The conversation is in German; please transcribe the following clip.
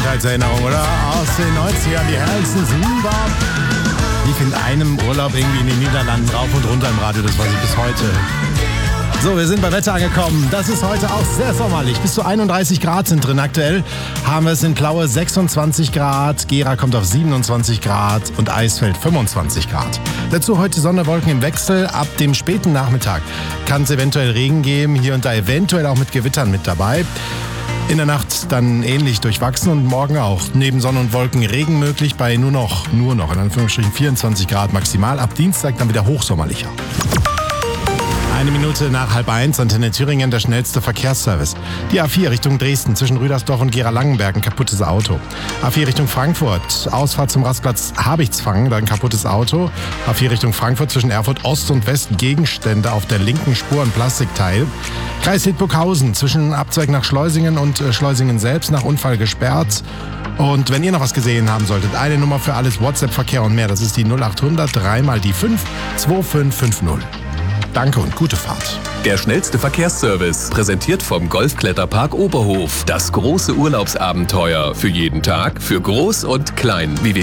Kindheitserinnerung, oder? Aus den 90ern, die hellsten Super. Lief in einem Urlaub irgendwie in den Niederlanden rauf und runter im Radio, das weiß ich bis heute. So, wir sind bei Wetter angekommen. Das ist heute auch sehr sommerlich. Bis zu 31 Grad sind drin. Aktuell haben wir es in Plaue 26 Grad, Gera kommt auf 27 Grad und Eisfeld 25 Grad. Dazu heute Sonne, Wolken im Wechsel. Ab dem späten Nachmittag kann es eventuell Regen geben, hier und da eventuell auch mit Gewittern mit dabei. In der Nacht dann ähnlich durchwachsen und morgen auch. Neben Sonne und Wolken Regen möglich bei nur noch in Anführungsstrichen 24 Grad maximal. Ab Dienstag dann wieder hochsommerlicher. 1 Minute nach 12:30, Antenne Thüringen, der schnellste Verkehrsservice. Die A4 Richtung Dresden, zwischen Rüdersdorf und Gera-Langenberg, ein kaputtes Auto. A4 Richtung Frankfurt, Ausfahrt zum Rastplatz Habichtsfang, dann kaputtes Auto. A4 Richtung Frankfurt, zwischen Erfurt Ost und West, Gegenstände auf der linken Spur, ein Plastikteil. Kreis Hildburghausen, zwischen Abzweig nach Schleusingen und Schleusingen selbst, nach Unfall gesperrt. Und wenn ihr noch was gesehen haben solltet, eine Nummer für alles, WhatsApp-Verkehr und mehr, das ist die 0800 3 mal die 5 2550. Danke und gute Fahrt. Der schnellste Verkehrsservice, präsentiert vom Golfkletterpark Oberhof. Das große Urlaubsabenteuer für jeden Tag, für Groß und Klein.